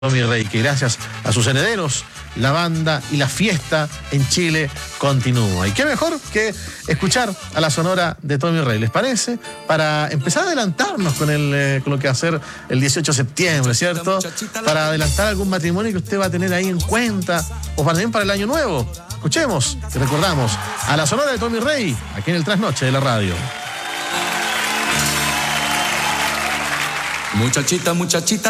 Tommy Rey, que gracias a sus herederos, la banda y la fiesta en Chile continúa. Y qué mejor que escuchar a la sonora de Tommy Rey, ¿les parece? Para empezar a adelantarnos con lo que va a ser el 18 de septiembre, ¿cierto? Para adelantar algún matrimonio que usted va a tener ahí en cuenta, o también para el año nuevo. Escuchemos y recordamos a la sonora de Tommy Rey, aquí en el Trasnoche de la radio. Muchachita, muchachita.